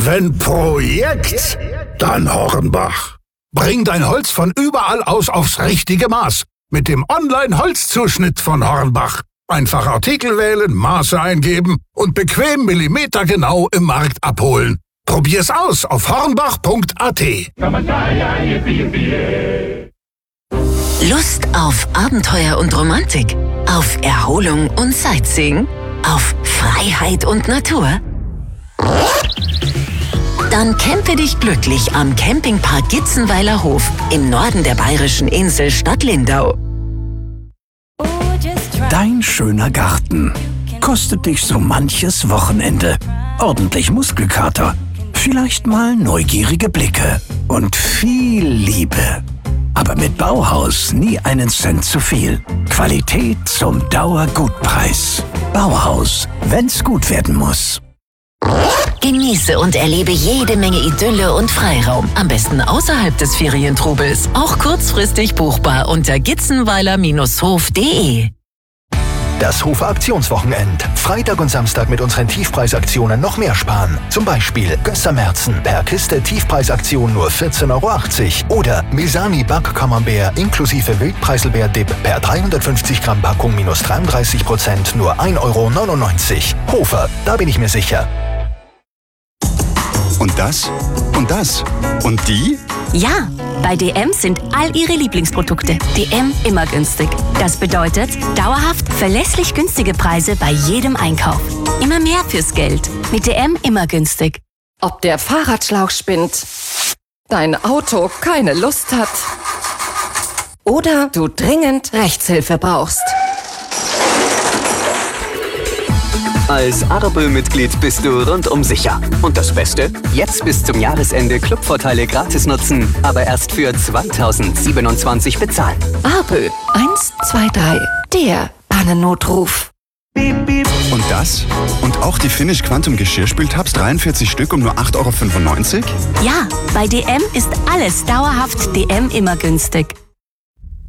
Wenn Projekt, dann Hornbach. Bring dein Holz von überall aus aufs richtige Maß. Mit dem Online-Holzzuschnitt von Hornbach. Einfach Artikel wählen, Maße eingeben und bequem millimetergenau im Markt abholen. Probier's aus auf hornbach.at. Lust auf Abenteuer und Romantik? Auf Erholung und Sightseeing? Auf Freiheit und Natur? Dann campe dich glücklich am Campingpark Gitzenweiler Hof im Norden der bayerischen Insel Stadt Lindau. Dein schöner Garten kostet dich so manches Wochenende. Ordentlich Muskelkater, vielleicht mal neugierige Blicke und viel Liebe. Aber mit Bauhaus nie einen Cent zu viel. Qualität zum Dauergutpreis. Bauhaus, wenn's gut werden muss. Genieße und erlebe jede Menge Idylle und Freiraum. Am besten außerhalb des Ferientrubels. Auch kurzfristig buchbar unter gitzenweiler-hof.de. Das Hofer Aktionswochenend. Freitag und Samstag mit unseren Tiefpreisaktionen noch mehr sparen. Zum Beispiel Gösser Merzen per Kiste Tiefpreisaktion nur 14,80 € oder Misani Back-Camembert inklusive Wildpreiselbeer-Dip per 350 Gramm Packung minus 33% nur 1,99 €. Hofer, da bin ich mir sicher. Und das? Und das? Und die? Ja, bei DM sind all Ihre Lieblingsprodukte. DM immer günstig. Das bedeutet dauerhaft verlässlich günstige Preise bei jedem Einkauf. Immer mehr fürs Geld. Mit DM immer günstig. Ob der Fahrradschlauch spinnt, dein Auto keine Lust hat oder du dringend Rechtshilfe brauchst. Als Ardebö-Mitglied bist du rundum sicher. Und das Beste? Jetzt bis zum Jahresende Clubvorteile gratis nutzen, aber erst für 2027 bezahlen. Ardebö 123, der Pannennotruf. Und das? Und auch die Finish Quantum Geschirrspültabs 43 Stück um nur 8,95 €? Ja, bei DM ist alles dauerhaft DM immer günstig.